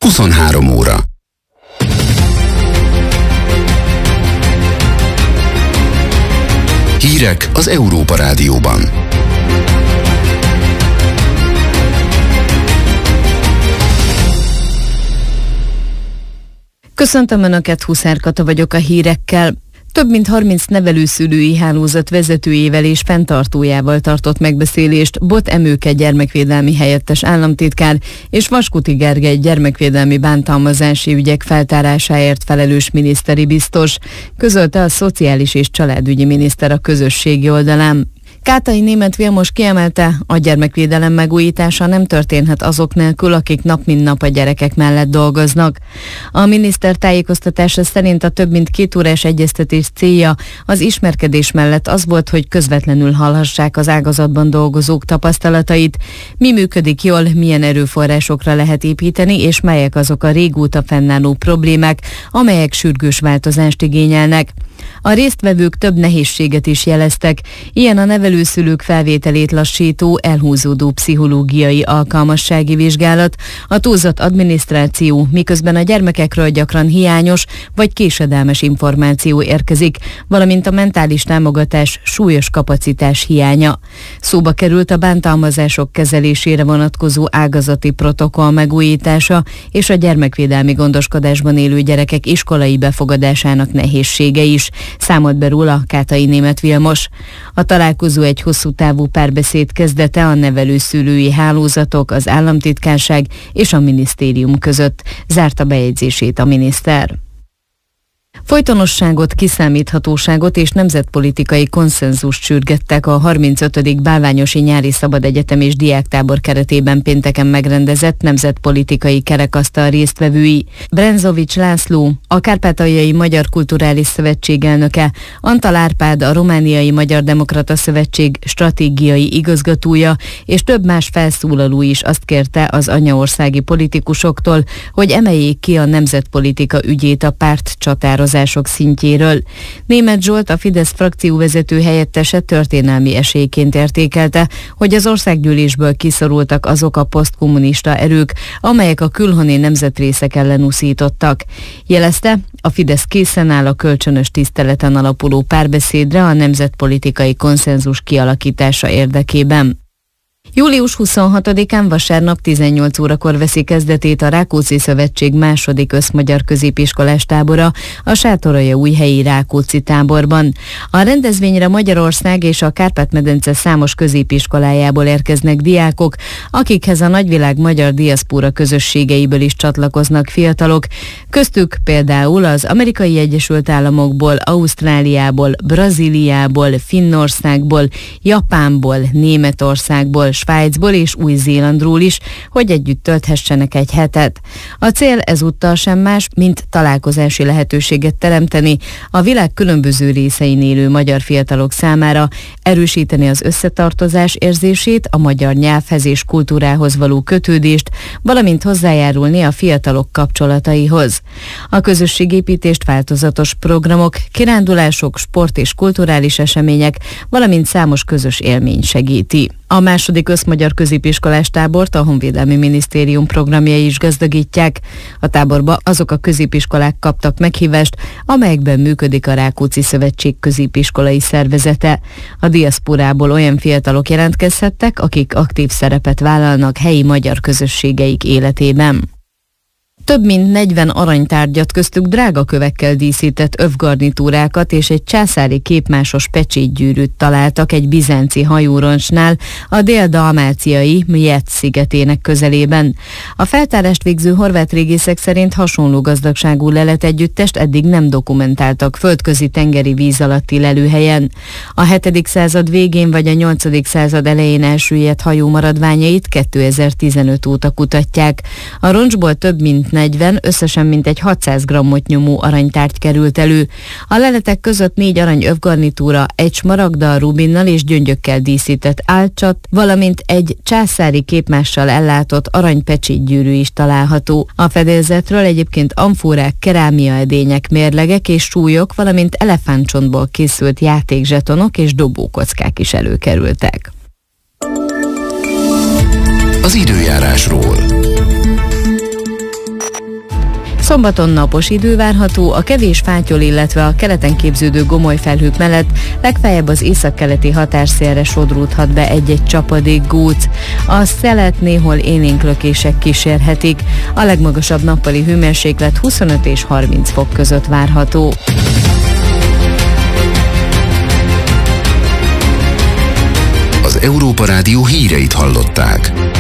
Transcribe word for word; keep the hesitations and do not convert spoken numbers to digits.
huszonhárom óra. Hírek az Európa Rádióban. Köszöntöm Önöket, Huszár Kata vagyok a hírekkel. Több mint harminc nevelőszülői hálózat vezetőjével és fenntartójával tartott megbeszélést Bot Emőke gyermekvédelmi helyettes államtitkár és Vaskuti Gergely gyermekvédelmi bántalmazási ügyek feltárásáért felelős miniszteri biztos, közölte a Szociális és Családügyi miniszter a közösségi oldalán. Kátai Németh Vilmos kiemelte, a gyermekvédelem megújítása nem történhet azok nélkül, akik nap mint nap a gyerekek mellett dolgoznak. A miniszter tájékoztatása szerint a több mint két órás egyeztetés célja az ismerkedés mellett az volt, hogy közvetlenül hallhassák az ágazatban dolgozók tapasztalatait, mi működik jól, milyen erőforrásokra lehet építeni, és melyek azok a régóta fennálló problémák, amelyek sürgős változást igényelnek. A résztvevők több nehézséget is jeleztek, ilyen a nevelőszülők felvételét lassító, elhúzódó pszichológiai alkalmassági vizsgálat, a túlzott adminisztráció, miközben a gyermekekről gyakran hiányos vagy késedelmes információ érkezik, valamint a mentális támogatás súlyos kapacitás hiánya. Szóba került a bántalmazások kezelésére vonatkozó ágazati protokoll megújítása és a gyermekvédelmi gondoskodásban élő gyerekek iskolai befogadásának nehézsége is, számolt be róla Kátai Németh Vilmos. A találkozó egy hosszú távú párbeszéd kezdete a nevelőszülői hálózatok, az államtitkárság és a minisztérium között, zárta bejegyzését a miniszter. Folytonosságot, kiszámíthatóságot és nemzetpolitikai konszenzust sürgettek a harmincötödik Bálványosi Nyári Szabadegyetem és Diáktábor keretében pénteken megrendezett nemzetpolitikai kerekasztal résztvevői. Brenzovics László, a Kárpátaljai Magyar Kulturális Szövetség elnöke, Antal Árpád, a Romániai Magyar Demokrata Szövetség stratégiai igazgatója és több más felszólaló is azt kérte az anyaországi politikusoktól, hogy emeljék ki a nemzetpolitika ügyét a párt csatározások szintjéről. Németh Zsolt, a Fidesz frakcióvezető helyettese történelmi esélyként értékelte, hogy az országgyűlésből kiszorultak azok a posztkommunista erők, amelyek a külhoni nemzetrészek ellen uszítottak. Jelezte, a Fidesz készen áll a kölcsönös tiszteleten alapuló párbeszédre a nemzetpolitikai konszenzus kialakítása érdekében. július huszonhatodikán vasárnap tizennyolc órakor veszi kezdetét a Rákóczi Szövetség második összmagyar középiskolás tábora a Sátoraljaújhelyi Rákóczi táborban. A rendezvényre Magyarország és a Kárpát-medence számos középiskolájából érkeznek diákok, akikhez a nagyvilág magyar diaszpóra közösségeiből is csatlakoznak fiatalok, köztük például az Amerikai Egyesült Államokból, Ausztráliából, Brazíliából, Finnországból, Japánból, Németországból, Svájcból és Új-Zélandról is, hogy együtt tölthessenek egy hetet. A cél ezúttal sem más, mint találkozási lehetőséget teremteni a világ különböző részein élő magyar fiatalok számára, erősíteni az összetartozás érzését, a magyar nyelvhez és kultúrához való kötődést, valamint hozzájárulni a fiatalok kapcsolataihoz. A közösségépítést változatos programok, kirándulások, sport és kulturális események, valamint számos közös élmény segíti. A második összmagyar középiskolás tábort a Honvédelmi Minisztérium programjai is gazdagítják. A táborba azok a középiskolák kaptak meghívást, amelyekben működik a Rákóczi Szövetség középiskolai szervezete. A diaszporából olyan fiatalok jelentkezhettek, akik aktív szerepet vállalnak helyi magyar közösségeik életében. Több mint negyven aranytárgyat, köztük drága kövekkel díszített övgarnitúrákat és egy császári képmásos pecsétgyűrűt találtak egy bizánci hajóroncsnál a dél-dalmáciai Mjet szigetének közelében. A feltárást végző horvát régészek szerint hasonló gazdagságú leletegyüttest eddig nem dokumentáltak földközi tengeri víz alatti lelőhelyen. A hetedik század végén vagy a nyolcadik század elején elsüllyedt hajó maradványait kétezer-tizenöt óta kutatják. A roncsból több mint negyven, összesen mintegy hatszáz grammot nyomó aranytárgy került elő. A leletek között négy arany övgarnitúra, egy smaragddal, rubinnal és gyöngyökkel díszített álcsat, valamint egy császári képmással ellátott aranypecsétgyűrű is található. A fedélzetről egyébként amfórák, kerámiaedények, mérlegek és súlyok, valamint elefántcsontból készült játékzsetonok és dobókockák is előkerültek. Az időjárásról. Szombaton napos idő várható, a kevés fátyol, illetve a keleten képződő gomoly felhők mellett legfeljebb az északkeleti határszélre sodródhat be egy-egy csapadék góc. A szelet néhol élénk lökések kísérhetik. A legmagasabb nappali hőmérséklet huszonöt és harminc fok között várható. Az Európa Rádió híreit hallották.